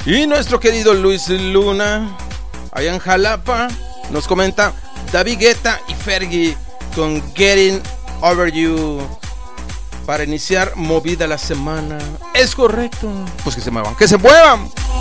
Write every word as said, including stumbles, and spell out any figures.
Y nuestro querido Luis Luna, allá en Jalapa, nos comenta David Guetta y Fergie con Getting Over You para iniciar movida la semana. Es correcto. Pues que se muevan, que se muevan.